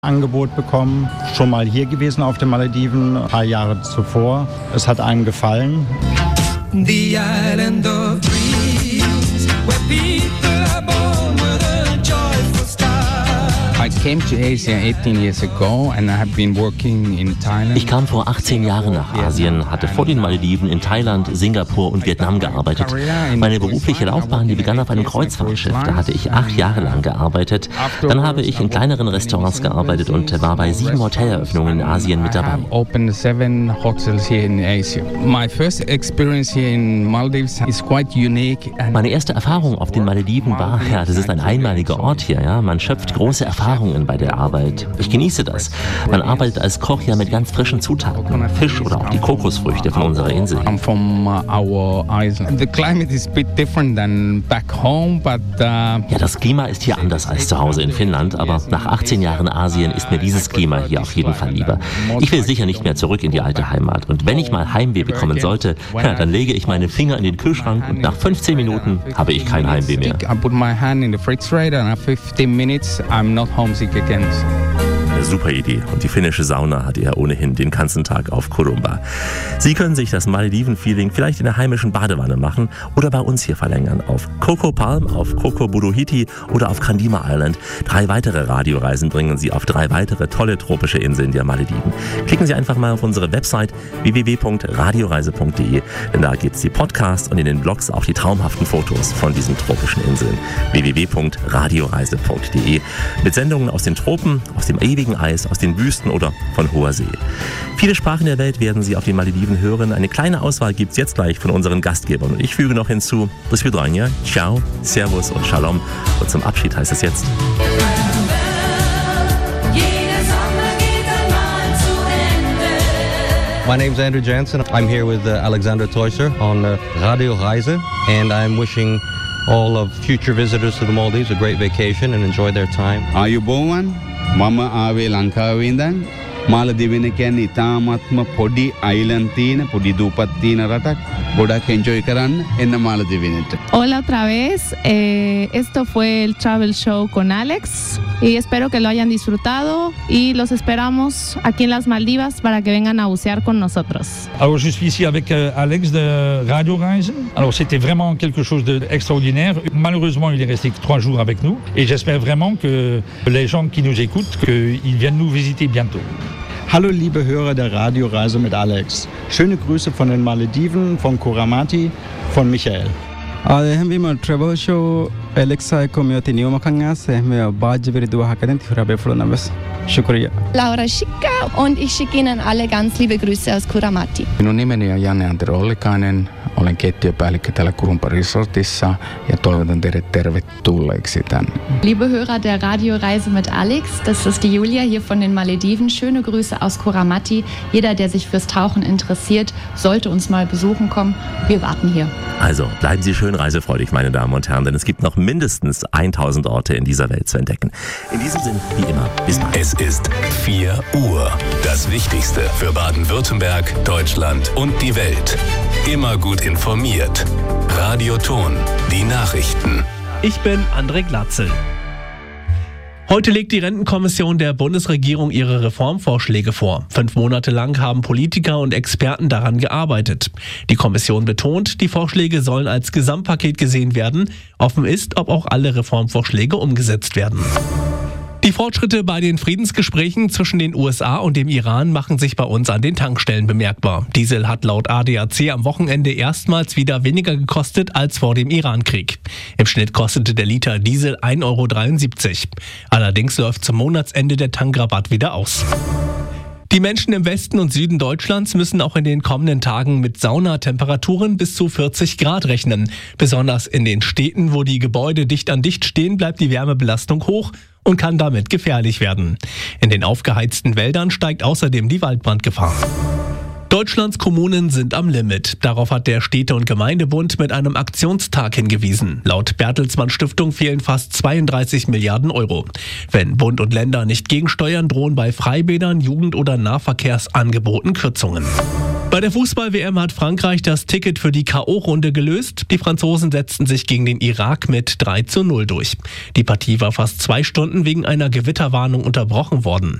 Angebot bekommen, schon mal hier gewesen auf den Malediven, ein paar Jahre zuvor. Es hat einem gefallen. The island of dreams, where people are born with a joyful start. I came to Asia 18 years ago and I have been working in Thailand. Ich kam vor 18 Jahren nach Asien, hatte vor den Malediven in Thailand, Singapur und Vietnam gearbeitet. Meine berufliche Laufbahn, die begann auf einem Kreuzfahrtschiff. Da hatte ich 8 Jahre lang gearbeitet. Dann habe ich in kleineren Restaurants gearbeitet und war bei 7 Hoteleröffnungen in Asien mit dabei. Opened 7 hotels here in Asia. My first experience here in Maldives is quite unique. Meine erste Erfahrung auf den Malediven war, das ist ein einmaliger Ort hier, ja. Man schöpft große Erfahrungen bei der Arbeit. Ich genieße das. Man arbeitet als Koch ja mit ganz frischen Zutaten. Fisch oder auch die Kokosfrüchte von unserer Insel. I'm from our island. The climate is a bit different than back home, but Ja, das Klima ist hier anders als zu Hause in Finnland, aber nach 18 Jahren Asien ist mir dieses Klima hier auf jeden Fall lieber. Ich will sicher nicht mehr zurück in die alte Heimat. Und wenn ich mal Heimweh bekommen sollte, dann lege ich meine Finger in den Kühlschrank und nach 15 Minuten habe ich kein Heimweh mehr. I put my hand in the refrigerator and after 15 minutes I'm not homesick again. Eine super Idee. Und die finnische Sauna hat er ohnehin den ganzen Tag auf Kurumba. Sie können sich das Malediven-Feeling vielleicht in der heimischen Badewanne machen oder bei uns hier verlängern auf Coco Palm, auf Coco Buruhiti oder auf Kandima Island. 3 weitere Radioreisen bringen Sie auf 3 weitere tolle tropische Inseln der Malediven. Klicken Sie einfach mal auf unsere Website www.radioreise.de, denn da gibt es die Podcasts und in den Blogs auch die traumhaften Fotos von diesen tropischen Inseln. www.radioreise.de mit Sendungen aus den Tropen, aus dem ewigen Eis, aus den Wüsten oder von hoher See. Viele Sprachen der Welt werden Sie auf den Malediven hören. Eine kleine Auswahl gibt es jetzt gleich von unseren Gastgebern. Und ich füge noch hinzu, do svidania, ciao, servus und shalom. Und zum Abschied heißt es jetzt... My name is Andrew Jansen. I'm here with Alexander Teusser on Radio Reise, and I'm wishing all of future visitors to the Maldives a great vacation and enjoy their time. ආයුබෝවන් මම ආවේ ලංකාවේ ඉඳන් මාලදිවෙන කියන්නේ ඉතාමත්ම පොඩි අයිලන්ඩ් තියෙන පොඩි දූපත් තියෙන රටක් ගොඩක් එන්ජොයි කරන්න එන්න මාලදිවෙනට. Hola otra vez, esto fue el Travel Show con Alex y espero que lo hayan disfrutado y los esperamos aquí en las Maldivas para que vengan a bucear con nosotros. Alors je suis ici avec Alex de Radio Reise. Alors c'était vraiment quelque chose d'extraordinaire. Malheureusement il est resté 3 jours avec nous et j'espère vraiment que les gens qui nous écoutent, qu'ils viennent nous visiter bientôt. Hallo liebe Hörer der Radioreise mit Alex. Schöne Grüße von den Malediven, von Kuramati, von Michael. Hemvima Travel Show Alexa community new makangas hemvima bajbiri dua hakaden tirabe flonames. Shukriya. Laura Schicka und ich schicke Ihnen alle ganz liebe Grüße aus Kuramati. Minun nimeni on Janne Antero Ollikainen. Olen keittiöpäällikkö täällä Kurumpa Resortissa ja toivotan teidät tervetulleeksi tänne. Liebe Hörer der Radioreise mit Alex, das ist die Julia hier von den Malediven. Schöne Grüße aus Kuramati. Jeder, der sich fürs Tauchen interessiert, sollte uns mal besuchen kommen. Wir warten hier. Also bleiben Sie schön reisefreudig, meine Damen und Herren, denn es gibt noch mindestens 1000 Orte in dieser Welt zu entdecken. In diesem Sinn, wie immer, bis bald. Es ist 4 Uhr. Das Wichtigste für Baden-Württemberg, Deutschland und die Welt. Immer gut informiert. Radio Ton, die Nachrichten. Ich bin André Glatzel. Heute legt die Rentenkommission der Bundesregierung ihre Reformvorschläge vor. 5 Monate lang haben Politiker und Experten daran gearbeitet. Die Kommission betont, die Vorschläge sollen als Gesamtpaket gesehen werden. Offen ist, ob auch alle Reformvorschläge umgesetzt werden. Die Fortschritte bei den Friedensgesprächen zwischen den USA und dem Iran machen sich bei uns an den Tankstellen bemerkbar. Diesel hat laut ADAC am Wochenende erstmals wieder weniger gekostet als vor dem Irankrieg. Im Schnitt kostete der Liter Diesel 1,73 €. Allerdings läuft zum Monatsende der Tankrabatt wieder aus. Die Menschen im Westen und Süden Deutschlands müssen auch in den kommenden Tagen mit Saunatemperaturen bis zu 40 Grad rechnen. Besonders in den Städten, wo die Gebäude dicht an dicht stehen, bleibt die Wärmebelastung hoch und kann damit gefährlich werden. In den aufgeheizten Wäldern steigt außerdem die Waldbrandgefahr. Deutschlands Kommunen sind am Limit. Darauf hat der Städte- und Gemeindebund mit einem Aktionstag hingewiesen. Laut Bertelsmann Stiftung fehlen fast 32 Milliarden €. Wenn Bund und Länder nicht gegensteuern, drohen bei Freibädern, Jugend- oder Nahverkehrsangeboten Kürzungen. Bei der Fußball-WM hat Frankreich das Ticket für die K.O.-Runde gelöst. Die Franzosen setzten sich gegen den Irak mit 3:0 durch. Die Partie war fast 2 Stunden wegen einer Gewitterwarnung unterbrochen worden.